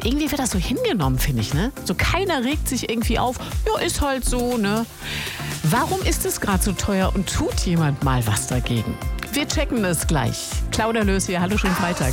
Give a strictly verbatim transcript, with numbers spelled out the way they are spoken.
Und irgendwie wird das so hingenommen, finde ich, ne? So keiner regt sich irgendwie auf. Ja, ist halt so, ne? Warum ist es gerade so teuer und tut jemand mal was dagegen? Wir checken es gleich. Claudia Lös hier, hallo, schönen Freitag.